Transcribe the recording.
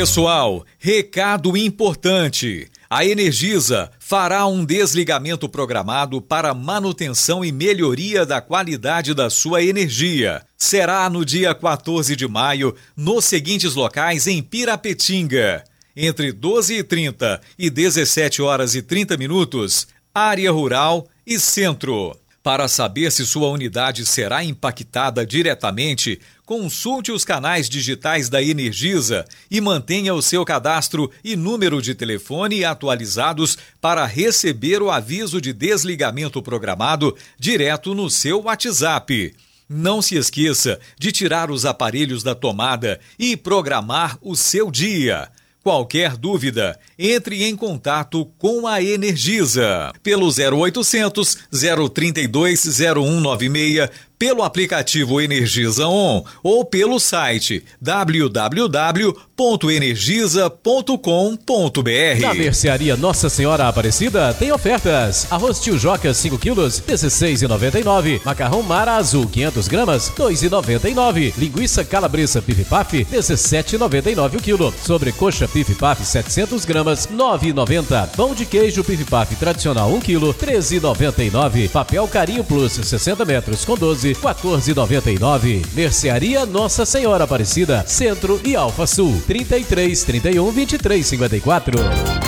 Pessoal, recado importante. A Energisa fará um desligamento programado para manutenção e melhoria da qualidade da sua energia. Será no dia 14 de maio, nos seguintes locais em Pirapetinga. Entre 12h30 e 17h30, área rural e centro. Para saber se sua unidade será impactada diretamente, consulte os canais digitais da Energisa e mantenha o seu cadastro e número de telefone atualizados para receber o aviso de desligamento programado direto no seu WhatsApp. Não se esqueça de tirar os aparelhos da tomada e programar o seu dia. Qualquer dúvida, entre em contato com a Energisa pelo 0800 032 0196, pelo aplicativo Energisa On ou pelo site www.energisa.com.br. Na Mercearia Nossa Senhora Aparecida tem ofertas. Arroz Tio Joca 5 quilos, R$16,99. Macarrão Mara Azul 500 gramas, R$2,99. Linguiça Calabresa Pif Paf, R$17,99 o quilo. Sobrecoxa Pif Paf 700 gramas, R$9,90. Pão de queijo Pif Paf tradicional 1 quilo, R$13,99. Papel Carinho Plus 60 metros com 12, R$14,99. Mercearia Nossa Senhora Aparecida, Centro e Alfa Sul, 33 31 23 54.